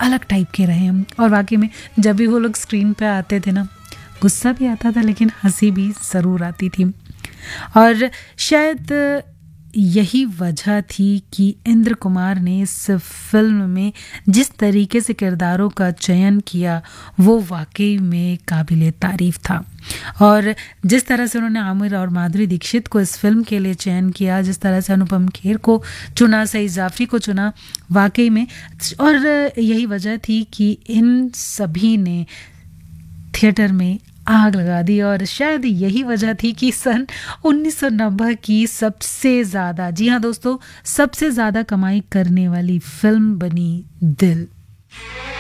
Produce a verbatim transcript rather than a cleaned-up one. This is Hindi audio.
अलग टाइप के रहे हैं। और वाकई में जब भी वो लोग स्क्रीन पे आते थे ना, गुस्सा भी आता था लेकिन हंसी भी ज़रूर आती थी। और शायद यही वजह थी कि इंद्र कुमार ने इस फिल्म में जिस तरीके से किरदारों का चयन किया वो वाकई में काबिले तारीफ था। और जिस तरह से उन्होंने आमिर और माधुरी दीक्षित को इस फिल्म के लिए चयन किया, जिस तरह से अनुपम खेर को चुना, सईद जाफरी को चुना, वाकई में। और यही वजह थी कि इन सभी ने थिएटर में आग लगा दी। और शायद यही वजह थी कि सन उन्नीस सौ नब्बे की सबसे ज़्यादा, जी हाँ दोस्तों, सबसे ज़्यादा कमाई करने वाली फिल्म बनी दिल।